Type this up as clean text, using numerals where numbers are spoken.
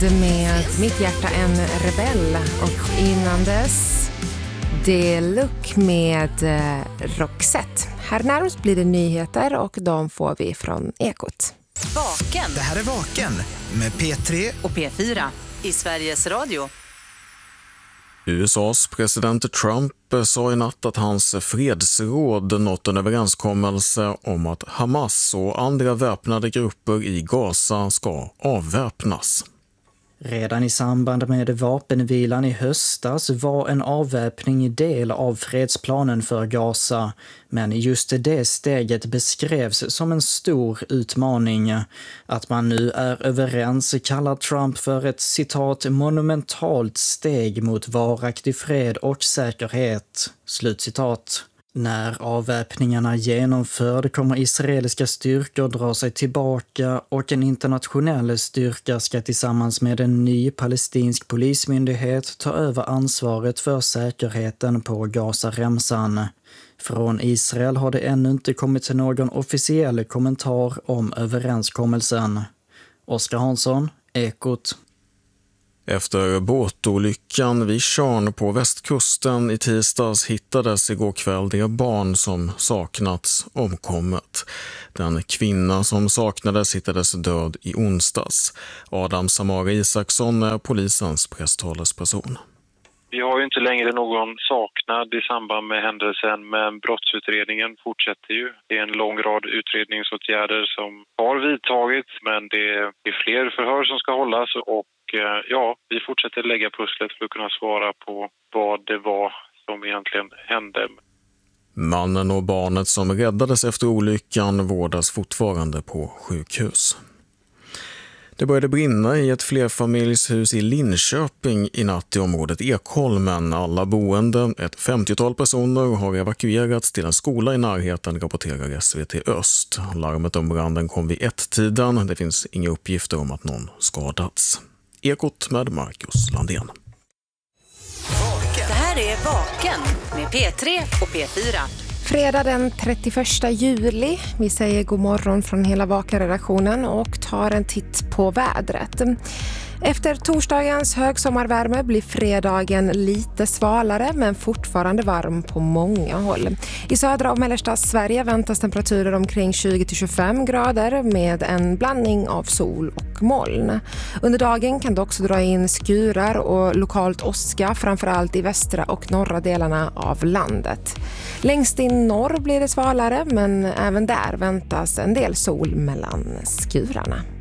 Med Mitt hjärta en rebell och innan dess Deluxe med Roxette. Här närmast blir det nyheter och de får vi från Ekot. Vaken. Det här är Vaken med P3 och P4 i Sveriges Radio. USAs president Trump sa i natt att hans fredsråd nått en överenskommelse om att Hamas och andra väpnade grupper i Gaza ska avväpnas. Redan i samband med vapenvilan i höstas var en avväpning del av fredsplanen för Gaza, men just det steget beskrevs som en stor utmaning. Att man nu är överens kallar Trump för ett citat monumentalt steg mot varaktig fred och säkerhet. Slutcitat. När avväpningarna genomförd kommer israeliska styrkor dra sig tillbaka och en internationell styrka ska tillsammans med en ny palestinsk polismyndighet ta över ansvaret för säkerheten på Gazaremsan. Från Israel har det ännu inte kommit någon officiell kommentar om överenskommelsen. Oskar Hansson, Ekot. Efter båtolyckan vid Tjörn på västkusten i tisdags hittades igår kväll det barn som saknats omkommet. Den kvinna som saknades hittades död i onsdags. Adam Samari Isaksson är polisens presstalesperson. Vi har ju inte längre någon saknad i samband med händelsen, men brottsutredningen fortsätter ju. Det är en lång rad utredningsåtgärder som har vidtagits, men det är fler förhör som ska hållas och vi fortsätter lägga pusslet för att kunna svara på vad det var som egentligen hände. Mannen och barnet som räddades efter olyckan vårdas fortfarande på sjukhus. Det började brinna i ett flerfamiljshus i Linköping i natt i området Ekholmen. Alla boende, ett 50-tal personer, har evakuerats till en skola i närheten, rapporterar SVT Öst. Larmet om branden kom vid 1-tiden. Det finns inga uppgifter om att någon skadats. Ekot med Marcus Landén. Det här är Vaken med P3 och P4. Fredag den 31 juli. Vi säger god morgon från hela Vaken-redaktionen och tar en titt på vädret. Efter torsdagens högsommarvärme blir fredagen lite svalare men fortfarande varm på många håll. I södra och mellersta Sverige väntas temperaturer omkring 20-25 grader med en blandning av sol och moln. Under dagen kan det också dra in skurar och lokalt åska, framförallt i västra och norra delarna av landet. Längst in norr blir det svalare, men även där väntas en del sol mellan skurarna.